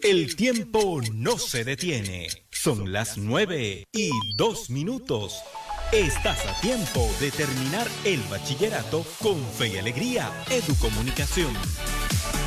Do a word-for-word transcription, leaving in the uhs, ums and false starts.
El tiempo no se detiene. Son las nueve y dos minutos. Estás a tiempo de terminar el bachillerato con fe y alegría. Educomunicación.